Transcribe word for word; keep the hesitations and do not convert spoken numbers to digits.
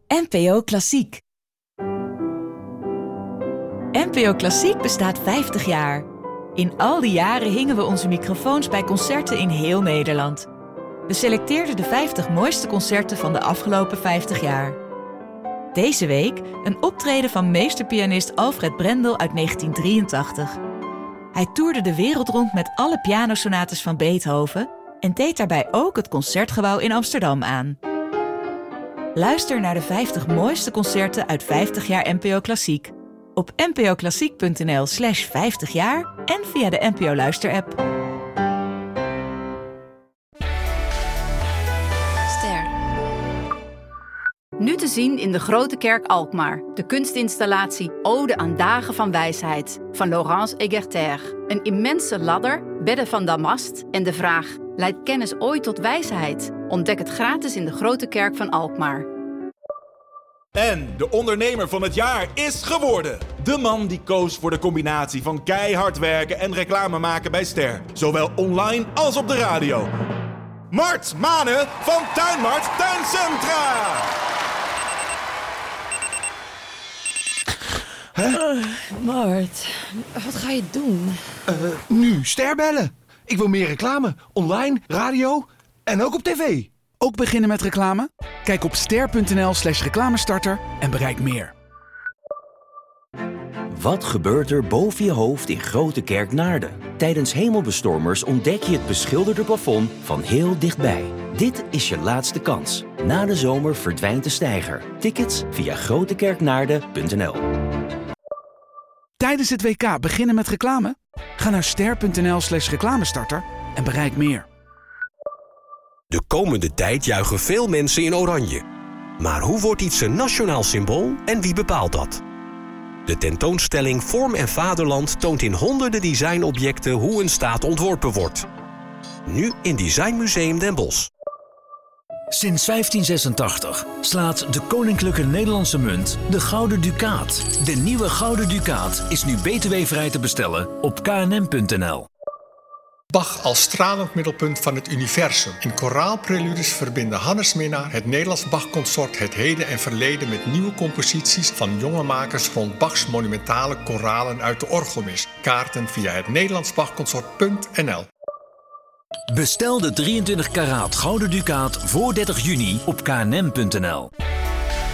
N P O Klassiek. N P O Klassiek bestaat vijftig jaar. In al die jaren hingen we onze microfoons bij concerten in heel Nederland. We selecteerden de vijftig mooiste concerten van de afgelopen vijftig jaar. Deze week een optreden van meesterpianist Alfred Brendel uit negentien drieëntachtig. Hij toerde de wereld rond met alle pianosonates van Beethoven en deed daarbij ook het Concertgebouw in Amsterdam aan. Luister naar de vijftig mooiste concerten uit vijftig jaar N P O Klassiek op npoklassiek.nl slash vijftig jaar en via de N P O Luister-app. Ster. Nu te zien in de Grote Kerk Alkmaar. De kunstinstallatie Ode aan Dagen van Wijsheid van Laurence Egerter. Een immense ladder, bedden van damast en de vraag: leidt kennis ooit tot wijsheid? Ontdek het gratis in de Grote Kerk van Alkmaar. En de ondernemer van het jaar is geworden. De man die koos voor de combinatie van keihard werken en reclame maken bij Ster. Zowel online als op de radio. Mart Mane van Tuinmart Tuincentra. Huh? Uh, Mart, wat ga je doen? Uh, nu Ster bellen. Ik wil meer reclame. Online, radio en ook op tv. Ook beginnen met reclame? Kijk op ster.nl slash reclamestarter en bereik meer. Wat gebeurt er boven je hoofd in Grote Kerk Naarden? Tijdens hemelbestormers ontdek je het beschilderde plafond van heel dichtbij. Dit is je laatste kans. Na de zomer verdwijnt de steiger. Tickets via grotekerknaarden punt n l. Tijdens het W K beginnen met reclame? Ga naar ster.nl slash reclamestarter en bereik meer. De komende tijd juichen veel mensen in oranje. Maar hoe wordt iets een nationaal symbool en wie bepaalt dat? De tentoonstelling Vorm en Vaderland toont in honderden designobjecten hoe een staat ontworpen wordt. Nu in Designmuseum Den Bosch. Sinds vijftien zesentachtig slaat de Koninklijke Nederlandse Munt de Gouden Ducaat. De nieuwe Gouden Ducaat is nu B T W-vrij te bestellen op k n m punt n l. Bach als stralend middelpunt van het universum. In koraalpreludes verbinden Hannes Minnaar, het Nederlands Bach-consort, het heden en verleden met nieuwe composities van jonge makers rond Bachs monumentale koralen uit de orgelmis. Kaarten via het nederlands bachconsort punt n l. Bestel de drieëntwintig karaat Gouden Ducaat voor dertig juni op k n m punt n l.